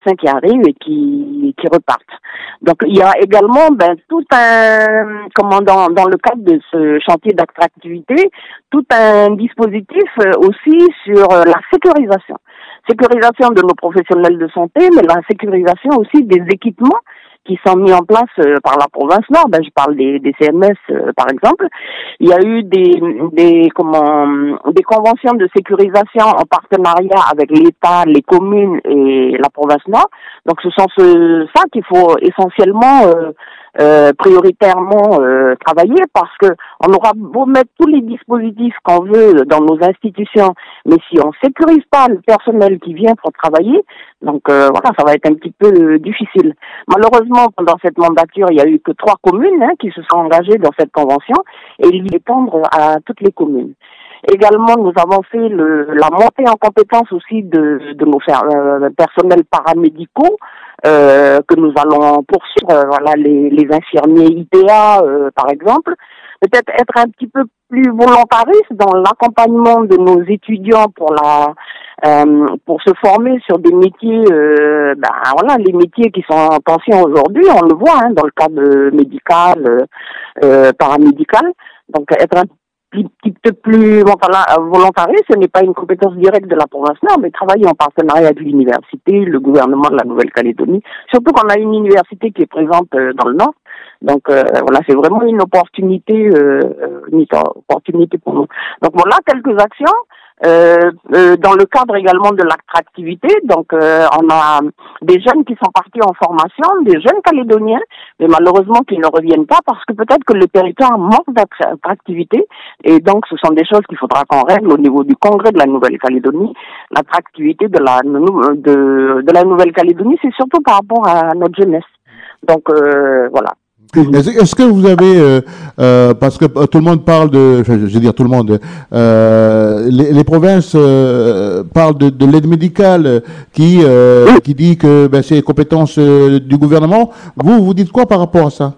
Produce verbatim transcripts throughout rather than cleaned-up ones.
qui arrivent et qui, qui repartent. Donc il y a également ben, tout un, comment dans, dans le cadre de ce chantier d'attractivité, tout un dispositif aussi sur la sécurisation. Sécurisation de nos professionnels de santé, mais la sécurisation aussi des équipements qui sont mis en place euh, par la province Nord. Ben, je parle des, des C M S, euh, par exemple. Il y a eu des, des, comment, des conventions de sécurisation en partenariat avec l'État, les communes et la province Nord. Donc, ce sont ce, ça qu'il faut essentiellement euh, euh, prioritairement euh, travailler, parce que on aura beau mettre tous les dispositifs qu'on veut dans nos institutions, mais si on sécurise pas le personnel qui vient pour travailler, donc euh, voilà, ça va être un petit peu euh, difficile. Malheureusement, pendant cette mandature, il y a eu que trois communes hein, qui se sont engagées dans cette convention, et il va étendre à toutes les communes. Également, nous avons fait le, la montée en compétence aussi de, de nos euh, personnels paramédicaux, euh, que nous allons poursuivre, euh, voilà, les, les infirmiers I P A, euh, par exemple. Peut-être être un petit peu plus volontariste dans l'accompagnement de nos étudiants pour la euh, pour se former sur des métiers, euh, ben voilà, les métiers qui sont en tension aujourd'hui, on le voit hein, dans le cadre médical, euh, paramédical. Donc être un petit peu plus volontariste, ce n'est pas une compétence directe de la province Nord, mais travailler en partenariat avec l'université, le gouvernement de la Nouvelle-Calédonie, surtout qu'on a une université qui est présente dans le Nord. Donc euh, voilà, c'est vraiment une opportunité, euh, une opportunité pour nous. Donc voilà quelques actions. Euh, euh, dans le cadre également de l'attractivité, donc euh, on a des jeunes qui sont partis en formation, des jeunes Calédoniens, mais malheureusement qui ne reviennent pas parce que peut-être que le territoire manque d'attractivité, et donc ce sont des choses qu'il faudra qu'on règle au niveau du Congrès de la Nouvelle-Calédonie. L'attractivité de la de, de la Nouvelle-Calédonie, c'est surtout par rapport à notre jeunesse. Donc euh, voilà. Est-ce, est-ce que vous avez, euh, euh, parce que tout le monde parle de, je, je veux dire tout le monde, euh, les, les provinces euh, parlent de, de l'aide médicale qui euh, qui dit que ben, c'est compétence euh, du gouvernement. Vous, vous dites quoi par rapport à ça?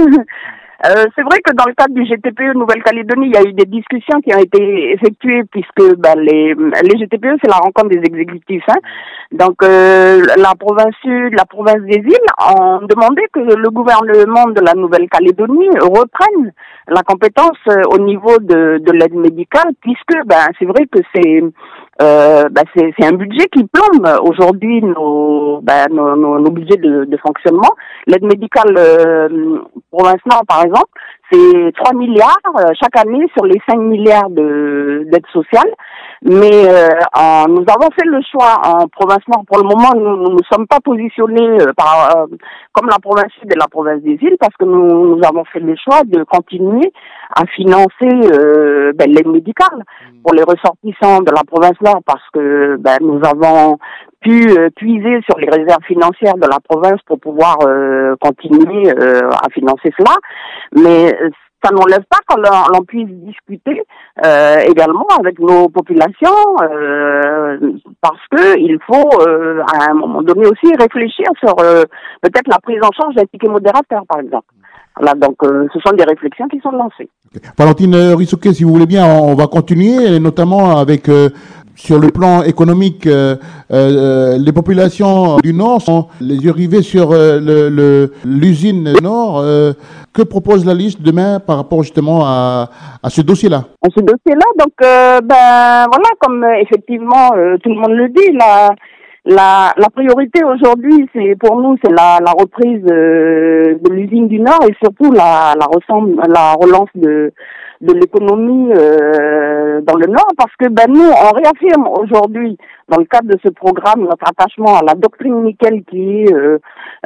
Euh, c'est vrai que dans le cadre du G T P E Nouvelle-Calédonie, il y a eu des discussions qui ont été effectuées puisque ben, les, les G T P E, c'est la rencontre des exécutifs. Hein. Donc euh, la province sud, la province des îles ont demandé que le gouvernement de la Nouvelle-Calédonie reprenne la compétence euh, au niveau de, de l'aide médicale, puisque ben c'est vrai que c'est euh, ben, c'est, c'est un budget qui plombe aujourd'hui nos, ben, nos, nos, nos budgets de, de fonctionnement. L'aide médicale euh, province Nord, par exemple, c'est trois milliards euh, chaque année sur les cinq milliards de d'aide sociale. Mais euh, en, nous avons fait le choix en province Nord. Pour le moment, nous ne sommes pas positionnés euh, par, euh, comme la province sud et la province des îles, parce que nous, nous avons fait le choix de continuer à financer euh, ben, l'aide médicale pour les ressortissants de la province Nord, parce que ben, nous avons pu euh, puiser sur les réserves financières de la province pour pouvoir euh, continuer euh, à financer cela. Mais ça n'enlève pas qu'on l'on puisse discuter euh, également avec nos populations, euh, parce que il faut euh, à un moment donné aussi réfléchir sur euh, peut-être la prise en charge d'un ticket modérateur, par exemple. Voilà, donc euh, ce sont des réflexions qui sont lancées. Okay. Valentine Rissouquet, si vous voulez bien, on va continuer, notamment avec euh, sur le plan économique, euh, euh, les populations du Nord sont les yeux rivés sur euh, le, le, l'usine Nord. Euh, que propose la liste demain par rapport justement à, à ce dossier-là? À ce dossier-là, donc euh, ben voilà, comme euh, effectivement euh, tout le monde le dit, la la, la priorité aujourd'hui, c'est pour nous, c'est la, la reprise euh, de l'usine du Nord et surtout la la, ressemble, la relance de de l'économie euh, dans le Nord, parce que ben nous, on réaffirme aujourd'hui, dans le cadre de ce programme, notre attachement à la doctrine Nickel qui est euh,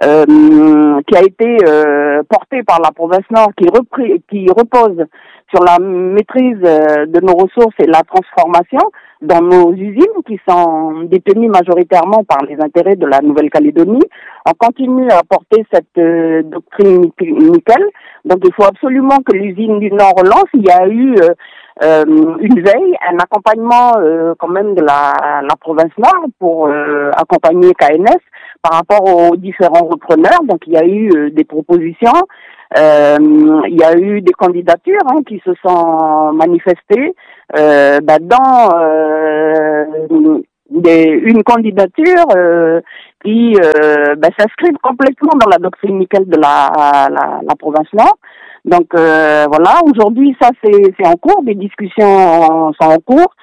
euh, qui a été euh, portée par la province Nord, qui repris, qui repose sur la maîtrise euh, de nos ressources et la transformation dans nos usines qui sont détenues majoritairement par les intérêts de la Nouvelle-Calédonie. On continue à porter cette euh, doctrine Nickel. Donc il faut absolument que l'usine du Nord relance. Il y a eu euh, euh, une veille, un accompagnement euh, quand même de la, la province Nord pour euh, accompagner K N S par rapport aux différents repreneurs. Donc il y a eu euh, des propositions. Euh, il y a eu des candidatures hein, qui se sont manifestées euh, bah, dans euh, des, une candidature euh, qui euh, ben, s'inscrivent complètement dans la doctrine nickel de la, la, la province Nord. Donc euh, voilà, aujourd'hui ça c'est c'est en cours, des discussions sont en cours.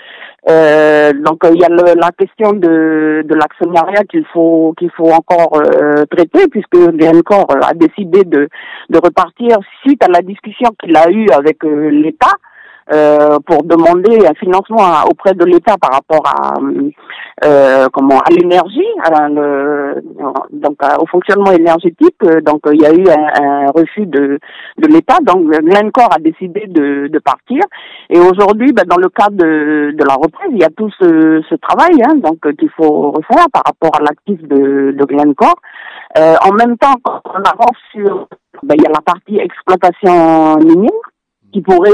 Euh, donc il y a le, la question de de l'actionnariat qu'il faut qu'il faut encore euh, traiter, puisque Glencore a décidé de de repartir suite à la discussion qu'il a eue avec euh, l'État. Euh, pour demander un financement à, auprès de l'État par rapport à euh, comment à l'énergie, à le, donc à, au fonctionnement énergétique. Donc il y a eu un, un refus de de l'État. Donc Glencore a décidé de, de partir. Et aujourd'hui, ben, dans le cadre de, de la reprise, il y a tout ce, ce travail hein, donc qu'il faut refaire par rapport à l'actif de, de Glencore. Euh, en même temps, quand on avance sur, ben, il y a la partie exploitation minière qui pourrait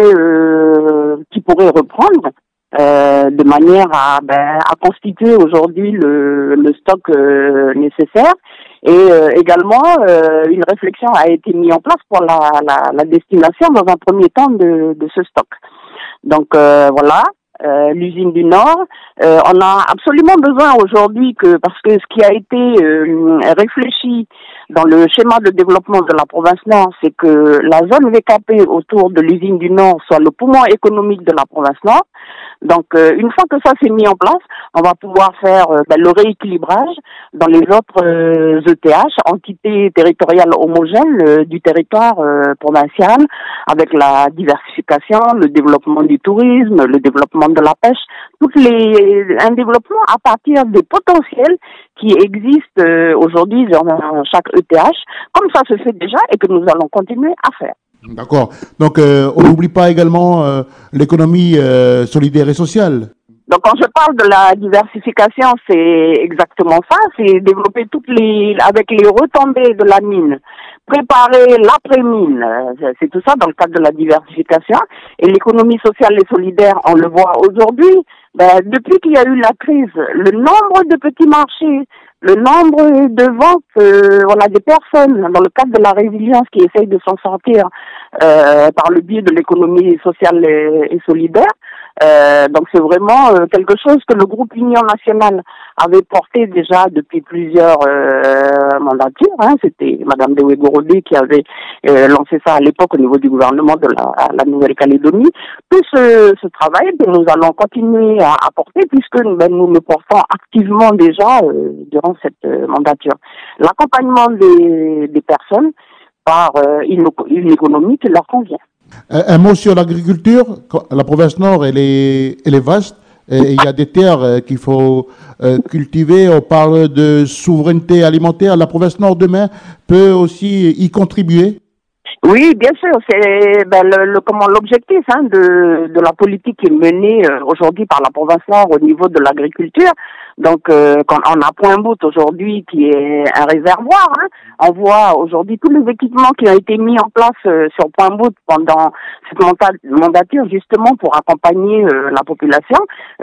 euh, qui pourrait reprendre euh, de manière à ben, à constituer aujourd'hui le, le stock euh, nécessaire et euh, également euh, une réflexion a été mise en place pour la, la, la destination dans un premier temps de, de ce stock. Donc euh, voilà. Euh, l'usine du Nord, euh, on a absolument besoin aujourd'hui que, parce que ce qui a été euh, réfléchi dans le schéma de développement de la province Nord, c'est que la zone V K P autour de l'usine du Nord soit le poumon économique de la province Nord. Donc euh, une fois que ça s'est mis en place, on va pouvoir faire euh, ben, le rééquilibrage dans les autres euh, E T H, entités territoriales homogènes euh, du territoire euh, provincial, avec la diversification, le développement du tourisme, le développement de la pêche, toutes les un développement à partir des potentiels qui existent euh, aujourd'hui dans chaque E T H, comme ça se fait déjà et que nous allons continuer à faire. D'accord. Donc, euh, on n'oublie pas également euh, l'économie euh, solidaire et sociale. Donc, quand je parle de la diversification, c'est exactement ça. C'est développer toutes les, avec les retombées de la mine, préparer l'après-mine. C'est tout ça dans le cadre de la diversification. Et l'économie sociale et solidaire, on le voit aujourd'hui. Ben, depuis qu'il y a eu la crise, le nombre de petits marchés, le nombre de ventes, euh, voilà, des personnes dans le cadre de la résilience qui essayent de s'en sortir euh, par le biais de l'économie sociale et, et solidaire. Euh, donc c'est vraiment euh, quelque chose que le groupe Union nationale avait porté déjà depuis plusieurs euh, mandatures. Hein. C'était Madame Dewe Gorodé qui avait euh, lancé ça à l'époque au niveau du gouvernement de la, la Nouvelle-Calédonie. Tout ce, ce travail, ben, nous allons continuer à, à porter puisque ben, nous le portons activement déjà euh, durant cette euh, mandature. L'accompagnement des, des personnes par euh, une, une économie qui leur convient. Un mot sur l'agriculture. La province Nord, elle est, elle est vaste. Et il y a des terres qu'il faut cultiver. On parle de souveraineté alimentaire. La province Nord, demain, peut aussi y contribuer. Oui, bien sûr, c'est ben, le, le, comment l'objectif hein, de, de la politique qui est menée euh, aujourd'hui par la province Nord au niveau de l'agriculture. Donc, euh, quand on a Point-Bout aujourd'hui qui est un réservoir, hein, on voit aujourd'hui tous les équipements qui ont été mis en place euh, sur Point-Bout pendant cette mandature justement pour accompagner euh, la population.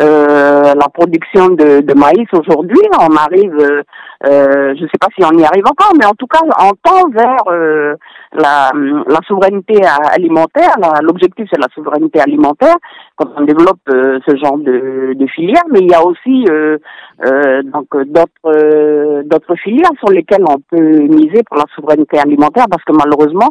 Euh, la production de, de maïs aujourd'hui, on arrive, euh, euh, je ne sais pas si on y arrive encore, mais en tout cas, on tend vers euh, la, la souveraineté alimentaire. La, l'objectif, c'est la souveraineté alimentaire quand on développe euh, ce genre de, de filière, mais il y a aussi euh, euh, donc d'autres euh, d'autres filières sur lesquelles on peut miser pour la souveraineté alimentaire, parce que malheureusement,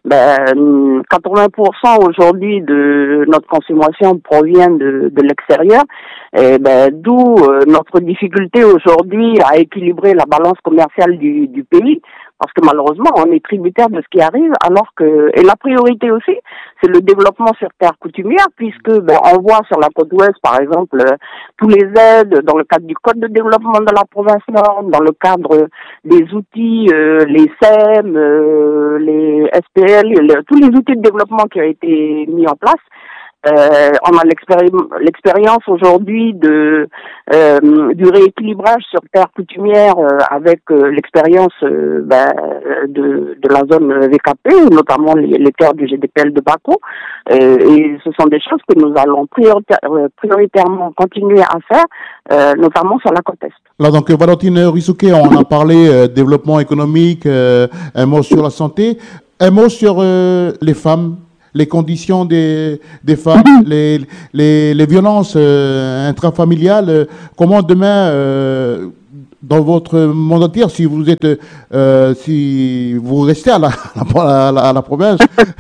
ben, quatre-vingts pour cent aujourd'hui de notre consommation provient de, de l'extérieur, et ben, d'où euh, notre difficulté aujourd'hui à équilibrer la balance commerciale du, du pays. Parce que malheureusement, on est tributaire de ce qui arrive, alors que, et la priorité aussi, c'est le développement sur terre coutumière, puisque, ben, on voit sur la côte ouest, par exemple, euh, tous les aides dans le cadre du code de développement de la province Nord, dans le cadre des outils, euh, les S E M, euh, les S P L, le, tous les outils de développement qui ont été mis en place. Euh, on a l'expéri- l'expérience aujourd'hui de euh, du rééquilibrage sur terre coutumière euh, avec euh, l'expérience euh, ben, de, de la zone V K P, notamment les, les terres du G D P L de Bako. Euh, et ce sont des choses que nous allons priorita- prioritairement continuer à faire, euh, notamment sur la côte Est. Là, donc, Valentine Ruisseauque, on a parlé euh, développement économique, euh, un mot sur la santé, un mot sur euh, les femmes. les conditions des, des femmes, les, les, les violences euh, intrafamiliales. Euh, comment demain, euh, dans votre monde entier, si vous êtes, euh, si vous restez à la, à la, à la province,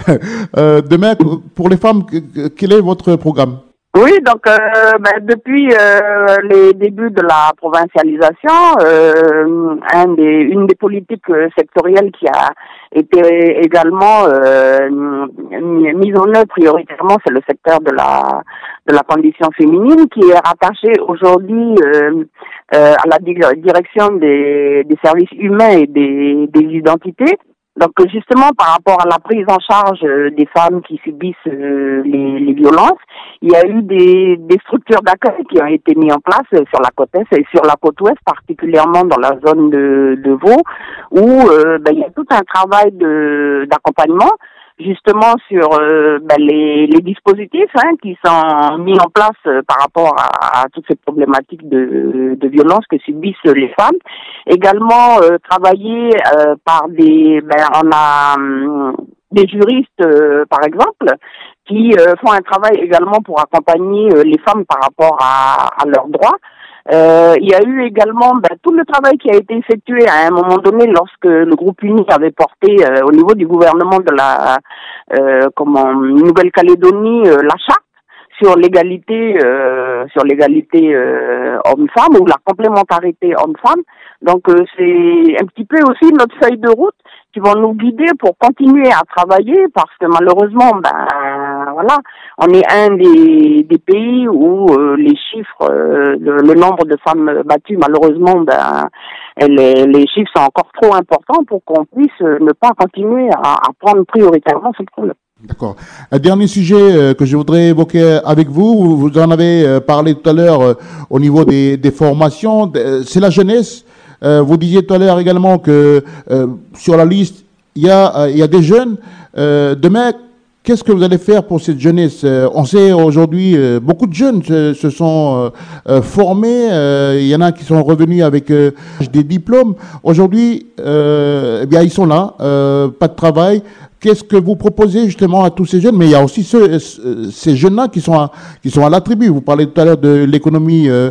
euh, demain, pour les femmes, quel est votre programme? Oui, donc euh, ben, depuis euh, les débuts de la provincialisation, euh, un des, une des politiques euh, sectorielles qui a été également euh, mise en œuvre prioritairement, c'est le secteur de la de la condition féminine, qui est rattaché aujourd'hui euh, euh, à la direction des, des services humains et des, des identités. Donc justement par rapport à la prise en charge des femmes qui subissent euh, les, les violences, il y a eu des, des structures d'accueil qui ont été mises en place sur la côte est et sur la côte ouest, particulièrement dans la zone de, de Vaud, où euh, ben, il y a tout un travail de d'accompagnement justement sur euh, ben, les, les dispositifs hein, qui sont mis en place euh, par rapport à, à toutes ces problématiques de, de violence que subissent les femmes. Également euh, travailler euh, par des, ben, on a hum, des juristes euh, par exemple qui euh, font un travail également pour accompagner euh, les femmes par rapport à, à leurs droits. Euh, il y a eu également ben, tout le travail qui a été effectué à un moment donné lorsque le groupe uni avait porté euh, au niveau du gouvernement de la euh, comment Nouvelle-Calédonie euh, la charte sur l'égalité euh, sur l'égalité euh, homme-femme ou la complémentarité homme-femme. Donc euh, c'est un petit peu aussi notre feuille de route qui vont nous guider pour continuer à travailler parce que malheureusement ben voilà, on est un des, des pays où euh, les chiffres euh, le, le nombre de femmes battues malheureusement ben les, les chiffres sont encore trop importants pour qu'on puisse ne pas continuer à, à prendre prioritairement ce problème. D'accord. Un dernier sujet euh, que je voudrais évoquer avec vous, vous en avez euh, parlé tout à l'heure euh, au niveau des, des formations, c'est la jeunesse. Euh, vous disiez tout à l'heure également que euh, sur la liste, il y a, euh, il y a des jeunes. Euh, demain, qu'est-ce que vous allez faire pour cette jeunesse? euh, On sait aujourd'hui, euh, beaucoup de jeunes se, se sont euh, euh, formés. Euh, il y en a qui sont revenus avec euh, des diplômes. Aujourd'hui, euh, eh bien, ils sont là, euh, pas de travail. Qu'est-ce que vous proposez justement à tous ces jeunes? Mais il y a aussi ceux, ces jeunes-là qui sont à, qui sont à la tribu. Vous parlez tout à l'heure de l'économie euh,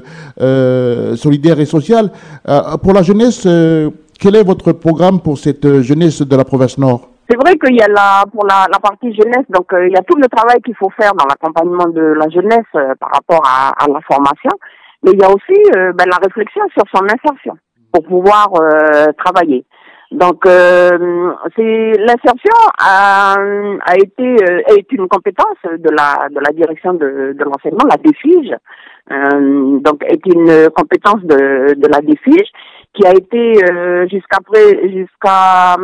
euh, solidaire et sociale. Euh, pour la jeunesse, euh, quel est votre programme pour cette jeunesse de la province Nord? C'est vrai qu'il y a la, pour la, la partie jeunesse, donc euh, il y a tout le travail qu'il faut faire dans l'accompagnement de la jeunesse euh, par rapport à, à la formation, mais il y a aussi euh, ben, la réflexion sur son insertion pour pouvoir euh, travailler. Donc, euh, c'est l'insertion a, a été euh, est une compétence de la de la direction de, de l'enseignement, la DEFIGE. Euh, donc, est une compétence de de la DEFIGE qui a été euh, jusqu'à jusqu'à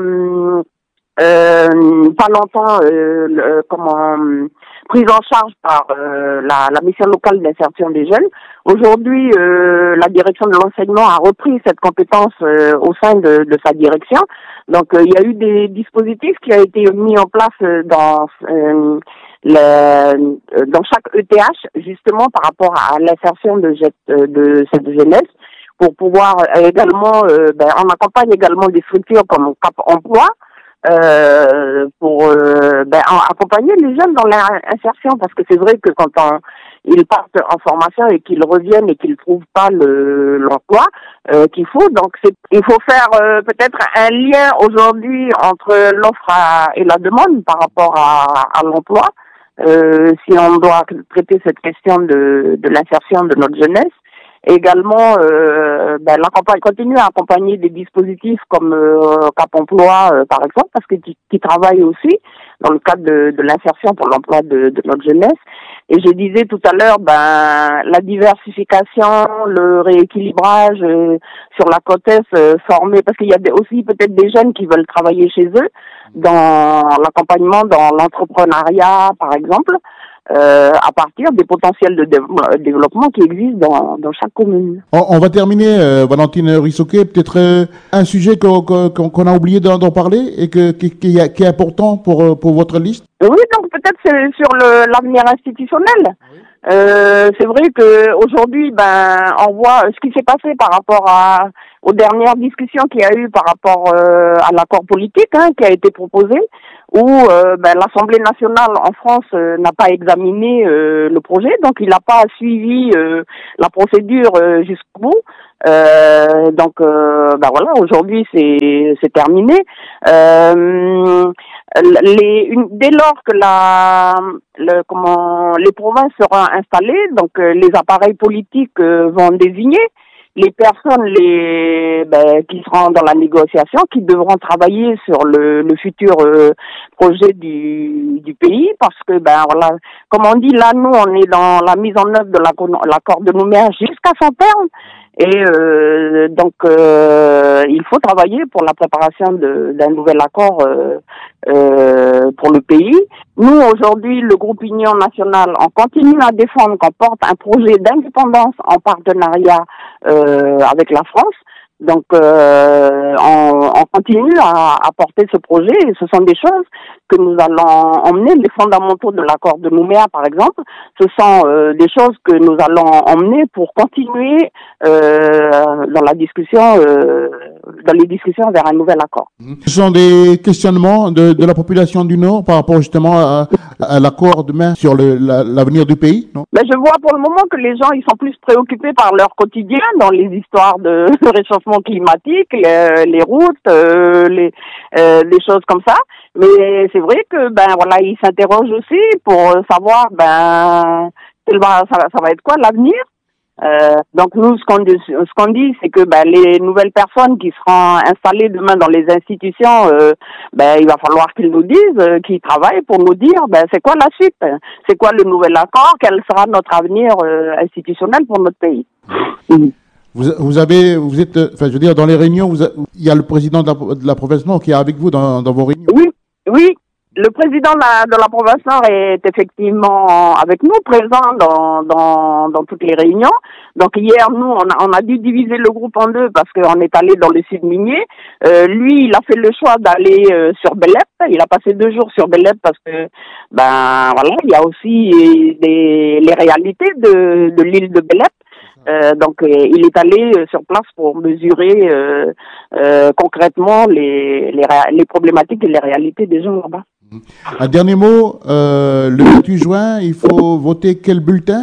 euh, pas longtemps euh, le, comment prise en charge par euh, la, la mission locale d'insertion des jeunes. Aujourd'hui, euh, la direction de l'enseignement a repris cette compétence euh, au sein de, de sa direction. Donc, euh, il y a eu des dispositifs qui ont été mis en place euh, dans euh, le, dans chaque E T H, justement par rapport à l'insertion de, de cette jeunesse, pour pouvoir également, euh, ben, on accompagne également des structures comme Cap Emploi, Euh, pour euh, ben, accompagner les jeunes dans leur insertion, parce que c'est vrai que quand on, ils partent en formation et qu'ils reviennent et qu'ils trouvent pas le l'emploi euh, qu'il faut, donc c'est, il faut faire euh, peut-être un lien aujourd'hui entre l'offre à, et la demande par rapport à, à l'emploi, euh, si on doit traiter cette question de, de l'insertion de notre jeunesse. Également, euh, ben, l'accompagne, continuer à accompagner des dispositifs comme euh, Cap Emploi, euh, par exemple, parce que qui, qui travaillent aussi dans le cadre de, de l'insertion pour l'emploi de, de notre jeunesse. Et je disais tout à l'heure, ben la diversification, le rééquilibrage euh, sur la côte est, euh, former, parce qu'il y a des, aussi peut-être des jeunes qui veulent travailler chez eux dans l'accompagnement, dans l'entrepreneuriat, par exemple. Euh, à partir des potentiels de développement qui existent dans, dans chaque commune. On, on va terminer, euh, Valentine Rissoquet, peut-être euh, un sujet qu'on, qu'on, qu'on a oublié d'en, d'en parler et que, qui, qui, qui est important pour, pour votre liste. Oui, donc peut-être c'est sur le, l'avenir institutionnel. Oui. Euh, c'est vrai que aujourd'hui, ben, on voit ce qui s'est passé par rapport à, aux dernières discussions qu'il y a eu par rapport euh, à l'accord politique hein, qui a été proposé. où euh, ben, l'Assemblée nationale en France euh, n'a pas examiné euh, le projet, donc il n'a pas suivi euh, la procédure euh, jusqu'au bout. Euh, donc euh, ben voilà, aujourd'hui c'est c'est terminé. Euh, les, une, dès lors que la le, comment les provinces seront installées, donc euh, les appareils politiques euh, vont désigner les personnes les ben, qui seront dans la négociation, qui devront travailler sur le, le futur euh, projet du, du pays, parce que ben voilà, comme on dit là, nous on est dans la mise en œuvre de l'accord de Nouméa jusqu'à son terme, et euh, donc euh, il faut travailler pour la préparation d'un nouvel accord euh, euh, pour le pays. Nous aujourd'hui, le groupe Union nationale, on continue à défendre qu'on porte un projet d'indépendance en partenariat Euh, avec la France. Donc, euh, on, on continue à, à porter ce projet et ce sont des choses que nous allons emmener. Les fondamentaux de l'accord de Nouméa, par exemple, ce sont euh, des choses que nous allons emmener pour continuer euh, dans la discussion, euh, dans les discussions vers un nouvel accord. Ce sont des questionnements de, de la population du Nord par rapport justement à, à l'accord demain sur le, la, l'avenir du pays, non? Mais je vois pour le moment que les gens ils sont plus préoccupés par leur quotidien, dans les histoires de réchauffement climatique, les, les routes, euh, les euh, des choses comme ça. Mais c'est vrai que ben voilà, ils s'interrogent aussi pour savoir ben va, ça, ça va être quoi l'avenir. Euh, donc nous, ce qu'on dit, ce qu'on dit, c'est que ben, les nouvelles personnes qui seront installées demain dans les institutions, euh, ben il va falloir qu'ils nous disent, euh, qu'ils travaillent pour nous dire, ben c'est quoi la suite, c'est quoi le nouvel accord, quel sera notre avenir euh, institutionnel pour notre pays. Mmh. Vous, vous avez, vous êtes, enfin je veux dire, dans les réunions, vous a, il y a le président de la, de la province Nord qui est avec vous dans, dans vos réunions. Oui, oui. Le président de la, de la province Nord est effectivement avec nous, présent dans, dans, dans toutes les réunions. Donc hier, nous, on a, on a dû diviser le groupe en deux parce qu'on est allé dans le sud minier. Euh, lui, il a fait le choix d'aller euh, sur Belep. Il a passé deux jours sur Belep parce que, ben voilà, il y a aussi des, les réalités de, de l'île de Belep. Euh, donc, euh, il est allé euh, sur place pour mesurer euh, euh, concrètement les, les, les problématiques et les réalités des gens là-bas. Un dernier mot, euh, le vingt-huit juin, il faut voter quel bulletin?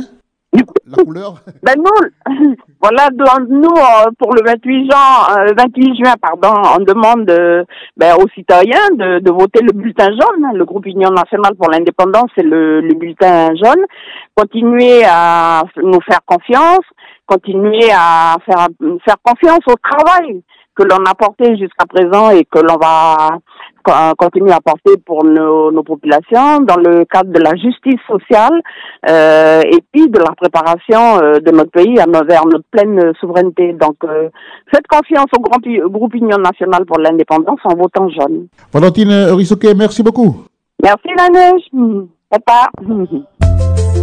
La couleur? Ben nous, voilà, nous pour le vingt-huit juin, vingt-huit juin, pardon, on demande euh, ben, aux citoyens de, de voter le bulletin jaune. Le groupe Union nationale pour l'indépendance, c'est le, le bulletin jaune. Continuer à nous faire confiance, continuer à faire faire confiance au travail que l'on a porté jusqu'à présent et que l'on va continuer à porter pour nos, nos populations dans le cadre de la justice sociale euh, et puis de la préparation euh, de notre pays à nos, vers notre pleine souveraineté. Donc, euh, faites confiance au grand, groupe Union nationale pour l'indépendance en votant jaune. Valentine Rissoquet, merci beaucoup. Merci la neige. Papa.